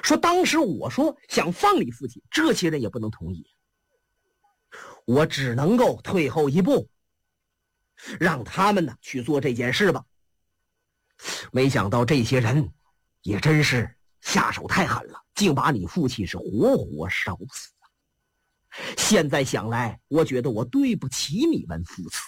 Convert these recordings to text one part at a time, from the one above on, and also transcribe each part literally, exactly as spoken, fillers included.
说当时我说想放你父亲，这些人也不能同意，我只能够退后一步，让他们呢去做这件事吧。没想到这些人也真是下手太狠了，竟把你父亲是活活烧死。现在想来，我觉得我对不起你们父子。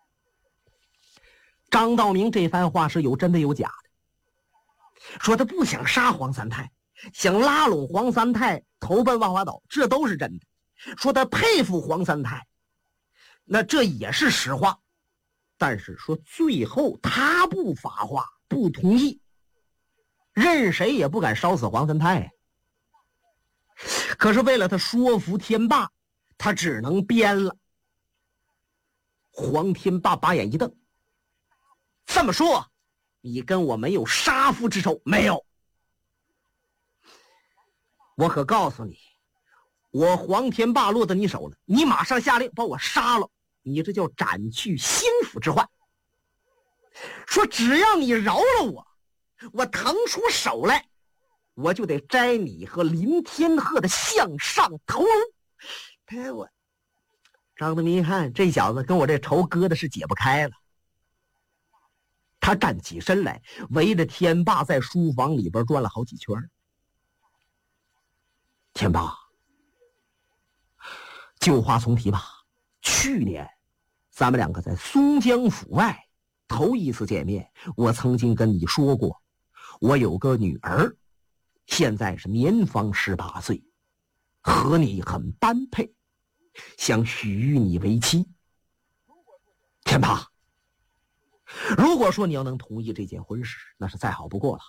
张道明这番话是有真的有假的，说他不想杀黄三太，想拉拢黄三太投奔万华岛，这都是真的。说他佩服黄三太，那这也是实话。但是说最后他不发话，不同意，任谁也不敢烧死黄三太。可是为了他说服天霸，他只能编了。黄天霸把眼一瞪，这么说你跟我没有杀父之仇？没有。我可告诉你，我黄天霸落到你手了，你马上下令把我杀了，你这叫斩去心腹之患。说只要你饶了我，我腾出手来，我就得摘你和林天鹤的项上头颅。哎，我张德明一看这小子跟我这仇割的是解不开了，他站起身来，围着天霸在书房里边转了好几圈。天霸，旧话重提吧，去年咱们两个在松江府外头一次见面，我曾经跟你说过，我有个女儿，现在是年方十八岁，和你很般配，想许你为妻。天霸，如果说你要能同意这件婚事，那是再好不过了。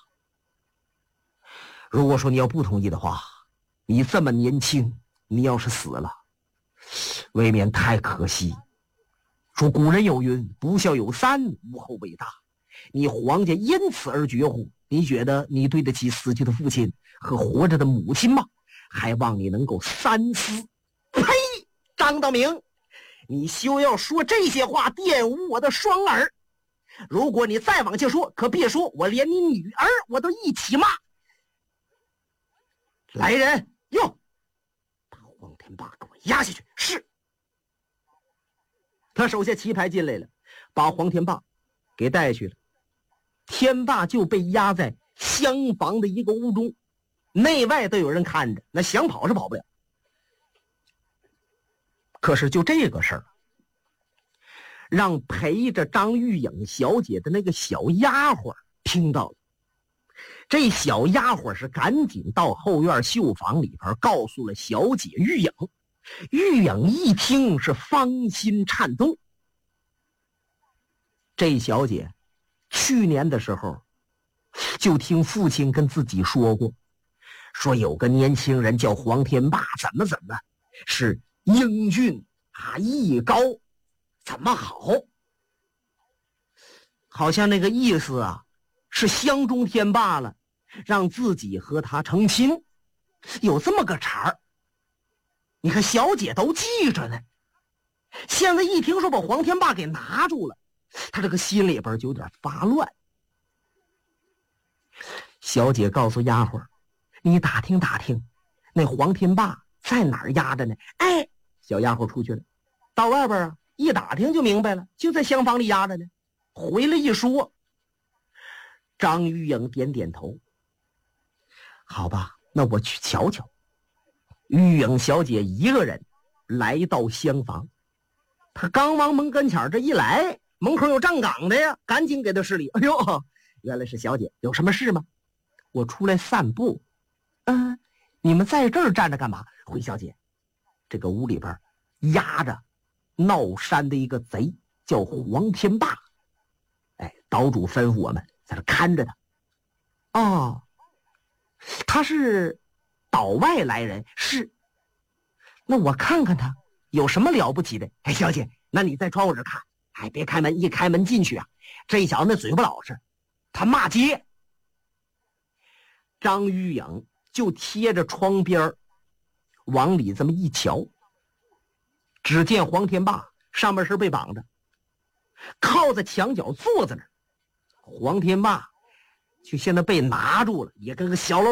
如果说你要不同意的话，你这么年轻，你要是死了，未免太可惜。说古人有云，不孝有三，无后为大。你黄家因此而绝户，你觉得你对得起死去的父亲和活着的母亲吗？还望你能够三思。呸！张道明，你休要说这些话玷污我的双耳。如果你再往下说，可别说我连你女儿我都一起骂。来人，哟，把黄天霸给我压下去。是。他手下棋牌进来了，把黄天霸给带去了。天霸就被压在厢房的一个屋中，内外都有人看着，那想跑是跑不了。可是就这个事儿，让陪着张玉颖小姐的那个小丫鬟听到了。这小丫鬟是赶紧到后院绣房里边告诉了小姐玉颖。玉颖一听是芳心颤动。这小姐去年的时候就听父亲跟自己说过，说有个年轻人叫黄天霸，怎么怎么是英俊啊，艺高，怎么好，好像那个意思啊是相中天霸了，让自己和他成亲，有这么个茬儿。你看小姐都记着呢，现在一听说把黄天霸给拿住了，他这个心里边就有点发乱。小姐告诉丫鬟，你打听打听那黄天霸在哪儿压着呢？哎，小丫鬟出去了，到外边啊一打听就明白了，就在厢房里压着呢。回来一说，张玉颖点点头，好吧，那我去瞧瞧。玉颖小姐一个人来到厢房，她刚往门跟前这一来，门口有站岗的呀，赶紧给她施礼。哎呦，原来是小姐，有什么事吗？我出来散步。嗯、呃，你们在这儿站着干嘛？回小姐，这个屋里边压着闹山的一个贼，叫黄天霸。哎，岛主吩咐我们在这看着他。哦，他是岛外来人？是。那我看看他有什么了不起的？哎，小姐，那你在窗户这看，哎，别开门，一开门进去啊，这小子那嘴不老实，他骂街。张玉颖就贴着窗边往里这么一瞧，只见黄天霸上半身被绑着，靠在墙角坐在那儿。黄天霸就现在被拿住了，也跟个小老